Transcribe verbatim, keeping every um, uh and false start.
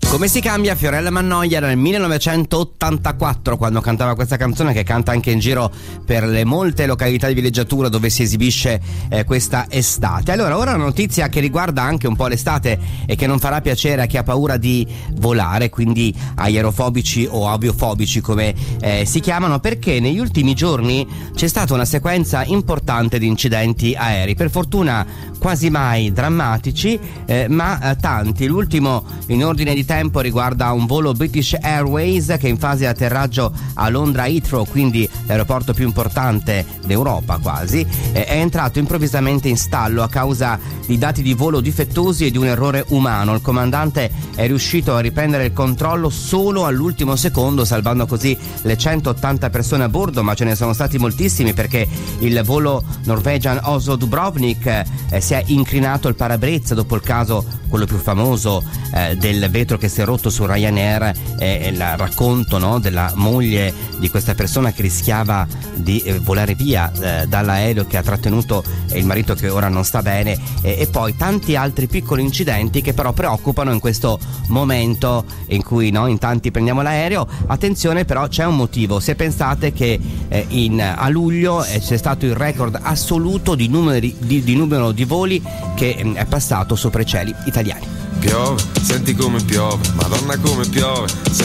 Come si cambia? Fiorella Mannoia era nel millenovecentottantaquattro quando cantava questa canzone, che canta anche in giro per le molte località di villeggiatura dove si esibisce eh, questa estate. Allora, ora una notizia che riguarda anche un po' l'estate e che non farà piacere a chi ha paura di volare, quindi aerofobici o aviofobici come eh, si chiamano, perché negli ultimi giorni c'è stata una sequenza importante di incidenti aerei, per fortuna quasi mai drammatici, eh, ma eh, tanti. L'ultimo in ordine di tempo riguarda un volo British Airways che in fase di atterraggio a Londra Heathrow, quindi l'aeroporto più importante d'Europa quasi, eh, è entrato improvvisamente in stallo a causa di dati di volo difettosi e di un errore umano. Il comandante è riuscito a riprendere il controllo solo all'ultimo secondo, salvando così le centottanta persone a bordo, ma ce ne sono stati moltissimi perché il volo Norwegian Oslo Dubrovnik eh, si è inclinato il parabrezza dopo il caso, quello più famoso, eh, del vetro che si è rotto su Ryanair, eh, il racconto, no, della moglie di questa persona che rischiava di eh, volare via eh, dall'aereo, che ha trattenuto il marito che ora non sta bene, eh, e poi tanti altri piccoli incidenti che però preoccupano in questo momento in cui, no, in tanti prendiamo l'aereo. Attenzione, però c'è un motivo: se pensate che eh, in, a luglio eh, c'è stato il record assoluto di, numeri, di, di numero di voli che eh, è passato sopra i cieli italiani. Piove, senti come piove, Madonna come piove.